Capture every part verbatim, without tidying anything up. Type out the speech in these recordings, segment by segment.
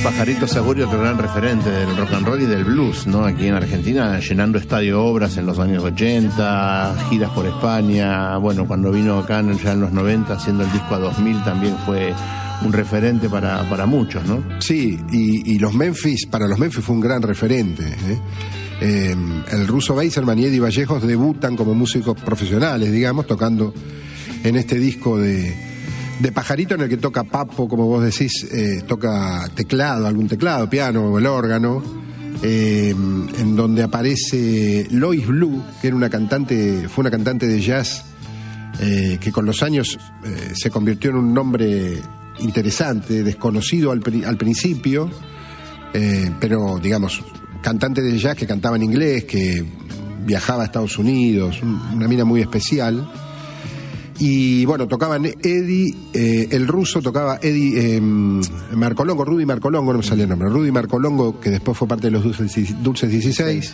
Pajarito Saguri, otro gran referente del rock and roll y del blues, ¿no? Aquí en Argentina, llenando estadio obras en los años ochenta, giras por España. Bueno, cuando vino acá ya en los noventa, haciendo el disco a dos mil, también fue un referente para, para muchos, ¿no? Sí, y, y los Memphis, para los Memphis fue un gran referente, ¿eh? Eh, el ruso Beiserman y Eddie Vallejos debutan como músicos profesionales, digamos, tocando en este disco de... de Pajarito, en el que toca Papo, como vos decís, eh, toca teclado, algún teclado, piano o el órgano, eh, en donde aparece Lois Blue, que era una cantante, fue una cantante de jazz eh, que con los años eh, se convirtió en un nombre interesante, desconocido al, al principio, eh, pero digamos, cantante de jazz que cantaba en inglés, que viajaba a Estados Unidos, una mina muy especial. Y bueno, tocaban Eddie, eh, el ruso tocaba Eddie eh, Marcolongo, Rudy Marcolongo, no me sale el nombre, Rudy Marcolongo, que después fue parte de los Dulces, Dulces dieciséis,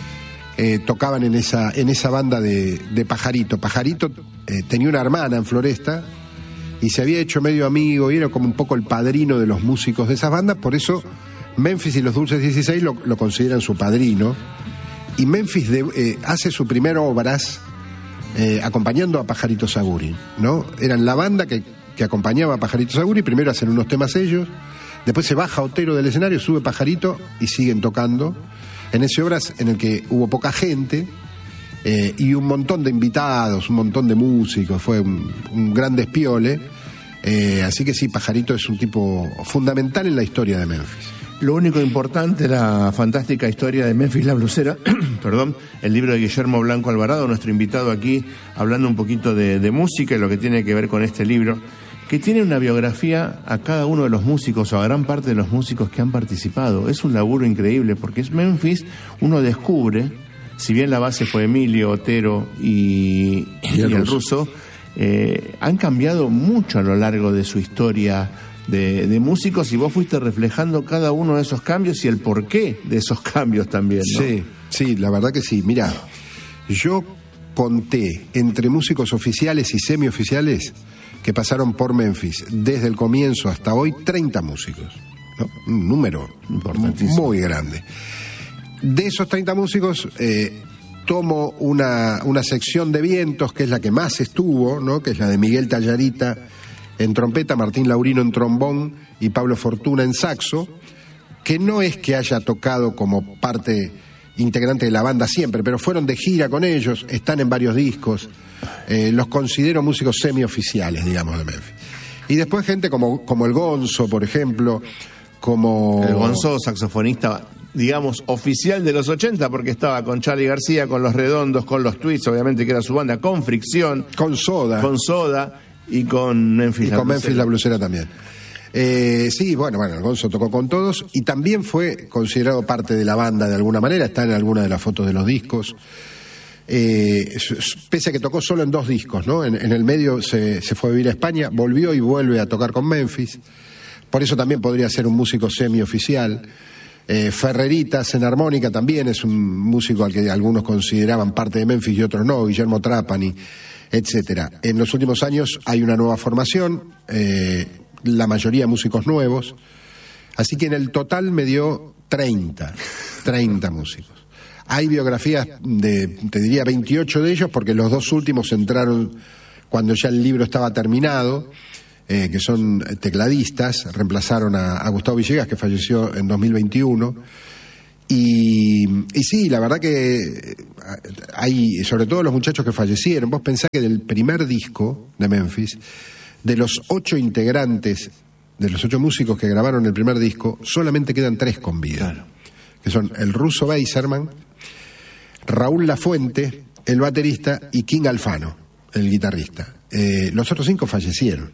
eh, tocaban en esa, en esa banda de, de Pajarito. Pajarito eh, tenía una hermana en Floresta y se había hecho medio amigo y era como un poco el padrino de los músicos de esas bandas, por eso Memphis y los Dulces dieciséis lo, lo consideran su padrino. Y Memphis de, eh, hace su primera obras Eh, acompañando a Pajarito Saguri, ¿no? Eran la banda que, que acompañaba a Pajarito Saguri. Primero hacen unos temas ellos, después se baja Otero del escenario, sube Pajarito y siguen tocando en ese obras en el que hubo poca gente eh, y un montón de invitados, un montón de músicos. Fue un, un gran despiole, eh, así que sí, Pajarito es un tipo fundamental en la historia de Memphis. Lo único importante, la fantástica historia de Memphis la Blusera, perdón, el libro de Guillermo Blanco Alvarado, nuestro invitado aquí, hablando un poquito de, de música y lo que tiene que ver con este libro, que tiene una biografía a cada uno de los músicos, o a gran parte de los músicos que han participado. Es un laburo increíble, porque es Memphis, uno descubre, si bien la base fue Emilio, Otero y, y el, y el ruso, eh, han cambiado mucho a lo largo de su historia De, de músicos, y vos fuiste reflejando cada uno de esos cambios y el porqué de esos cambios también, ¿no? Sí, sí, la verdad que sí. Mirá, yo conté entre músicos oficiales y semioficiales que pasaron por Memphis desde el comienzo hasta hoy treinta músicos, ¿no? Un número importantísimo, muy grande. De esos treinta músicos eh, tomo una, una sección de vientos, que es la que más estuvo, ¿no? Que es la de Miguel Tallarita en trompeta, Martín Laurino en trombón y Pablo Fortuna en saxo, que no es que haya tocado como parte integrante de la banda siempre, pero fueron de gira con ellos, están en varios discos, eh, los considero músicos semioficiales, digamos, de Memphis. Y después gente como, como el Gonzo, por ejemplo, como... El Gonzo, saxofonista, digamos, oficial de los ochenta, porque estaba con Charly García, con Los Redondos, con Los Tweets, obviamente que era su banda, con Fricción, con Soda, con Soda, y con Memphis y la con Blusera. Memphis la Blusera también. Eh, sí, bueno, bueno, el Gonzo tocó con todos y también fue considerado parte de la banda de alguna manera, está en alguna de las fotos de los discos. Eh, pese a que tocó solo en dos discos, ¿no? En, en el medio se, se fue a vivir a España, volvió y vuelve a tocar con Memphis. Por eso también podría ser un músico semioficial. Eh, Ferreritas en armónica también es un músico al que algunos consideraban parte de Memphis y otros no, Guillermo Trapani, etcétera. En los últimos años hay una nueva formación, eh, la mayoría músicos nuevos, así que en el total me dio treinta músicos. Hay biografías de, te diría, veintiocho de ellos, porque los dos últimos entraron cuando ya el libro estaba terminado, eh, que son tecladistas, reemplazaron a, a Gustavo Villegas, que falleció en dos mil veintiuno. Y, y sí, la verdad que hay, sobre todo los muchachos que fallecieron, vos pensás que del primer disco de Memphis, de los ocho integrantes, de los ocho músicos que grabaron el primer disco, solamente quedan tres con vida. Claro. Que son el ruso Beiserman, Raúl Lafuente, el baterista, y King Alfano, el guitarrista. Eh, los otros cinco fallecieron.